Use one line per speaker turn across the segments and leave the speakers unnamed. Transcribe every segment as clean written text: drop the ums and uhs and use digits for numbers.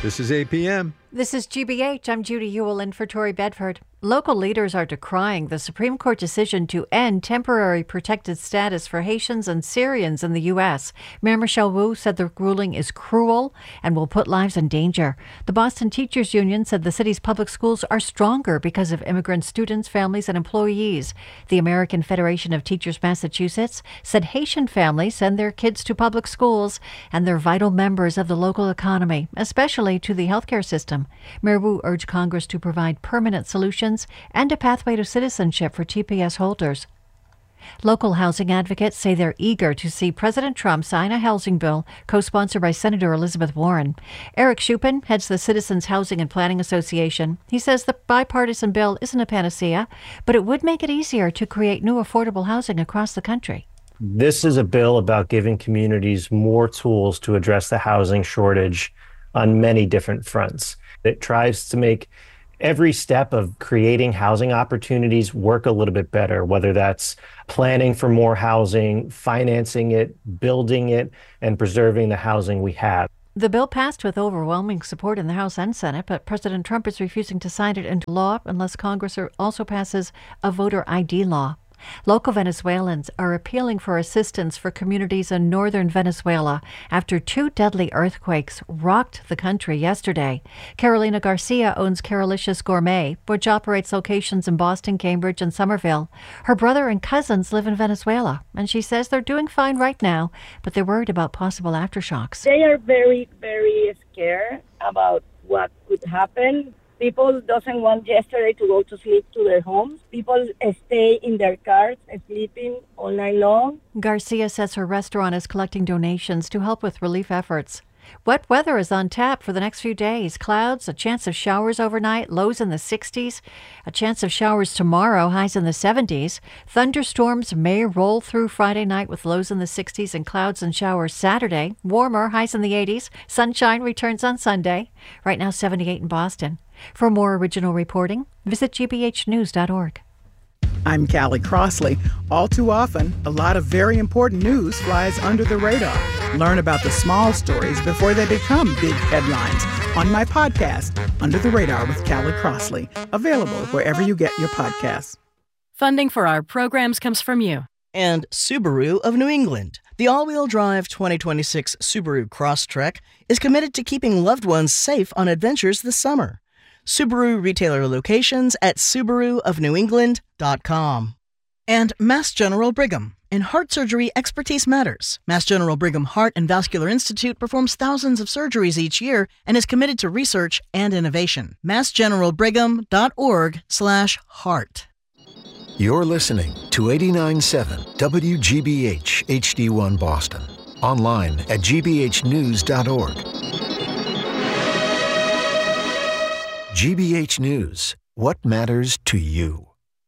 This is APM.
This is GBH. I'm Judy Ewell in for Tori Bedford. Local leaders are decrying the Supreme Court decision to end temporary protected status for Haitians and Syrians in the U.S. Mayor Michelle Wu said the ruling is cruel and will put lives in danger. The Boston Teachers Union said the city's public schools are stronger because of immigrant students, families, and employees. The American Federation of Teachers Massachusetts said Haitian families send their kids to public schools and they're vital members of the local economy, especially to the healthcare system. Mayor Wu urged Congress to provide permanent solutions and a pathway to citizenship for TPS holders. Local housing advocates say they're eager to see President Trump sign a housing bill co-sponsored by Senator Elizabeth Warren. Eric Shupin heads the Citizens Housing and Planning Association. He says the bipartisan bill isn't a panacea, but it would make it easier to create new affordable housing across the country.
This is a bill about giving communities more tools to address the housing shortage on many different fronts. It tries to make every step of creating housing opportunities work a little bit better, whether that's planning for more housing, financing it, building it, and preserving the housing we have.
The bill passed with overwhelming support in the House and Senate, but President Trump is refusing to sign it into law unless Congress also passes a voter ID law. Local Venezuelans are appealing for assistance for communities in northern Venezuela after two deadly earthquakes rocked the country yesterday. Carolina Garcia owns Carolicious Gourmet, which operates locations in Boston, Cambridge, and Somerville. Her brother and cousins live in Venezuela, and she says they're doing fine right now, but they're worried about possible aftershocks.
They are very, very scared about what could happen. People doesn't want yesterday to go to sleep to their homes. People stay in their cars, sleeping all night long.
Garcia says her restaurant is collecting donations to help with relief efforts. Wet weather is on tap for the next few days. Clouds, a chance of showers overnight, lows in the 60s. A chance of showers tomorrow, highs in the 70s. Thunderstorms may roll through Friday night with lows in the 60s and clouds and showers Saturday. Warmer, highs in the 80s. Sunshine returns on Sunday. Right now, 78 in Boston. For more original reporting, visit gbhnews.org.
I'm Callie Crossley. All too often, a lot of very important news flies under the radar. Learn about the small stories before they become big headlines on my podcast, Under the Radar with Callie Crossley, available wherever you get your podcasts.
Funding for our programs comes from you.
And Subaru of New England. The all-wheel drive 2026 Subaru Crosstrek is committed to keeping loved ones safe on adventures this summer. Subaru retailer locations at SubaruofNewEngland.com. And Mass General Brigham. In heart surgery, expertise matters. Mass General Brigham Heart and Vascular Institute performs thousands of surgeries each year and is committed to research and innovation. MassGeneralBrigham.org/heart.
You're listening to 89.7 WGBH HD1 Boston. Online at gbhnews.org. GBH News. What matters to you?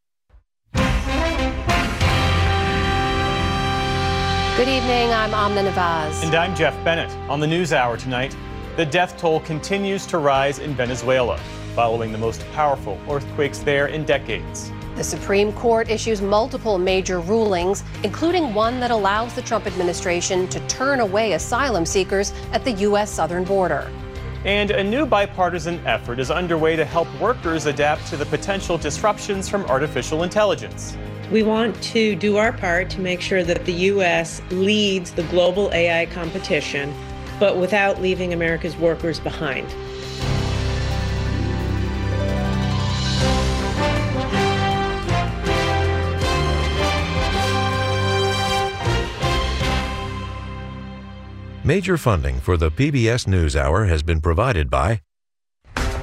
Good evening, I'm Amna Nawaz.
And I'm Jeff Bennett. On the NewsHour tonight, the death toll continues to rise in Venezuela, following the most powerful earthquakes there in decades.
The Supreme Court issues multiple major rulings, including one that allows the Trump administration to turn away asylum seekers at the U.S. southern border.
And a new bipartisan effort is underway to help workers adapt to the potential disruptions from artificial intelligence.
We want to do our part to make sure that the U.S. leads the global AI competition, but without leaving America's workers behind.
Major funding for the PBS NewsHour has been provided by